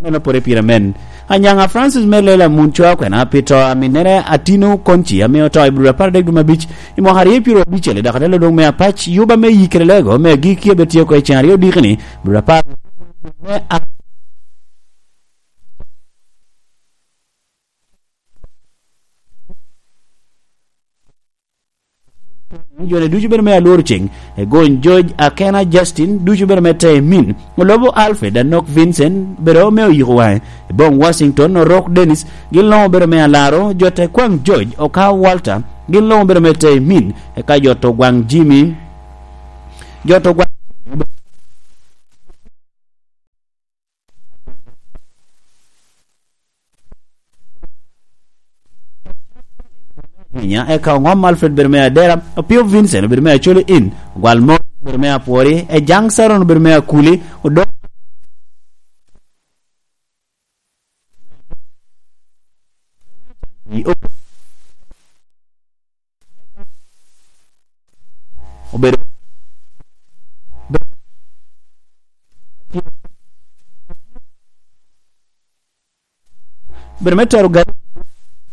na pore piramen anyanga Francis Melela Munchwa kwena Peter Aminere Atino Konchi ameota ibura paradek duma beach imo hariye piro bichele da kadelo dong me apach yuba me yikrelego me giki betio ko chario dikni bura pa me jone duju ber me lorching e gon George Akena Justin duju ber me te min lobo Alfred Anok Vincent bero me yiwa bon Washington Rock Dennis gilno ber me alaro jote kwang George Oka Walter gilno ber me te min e ka joto gwang Jimmy joto gwang nya e ka ngom Alfred bermea dera Pio Vincent bermea chole in gwalmo bermea pori e jang saron bermea kuli odo ober bermea taruga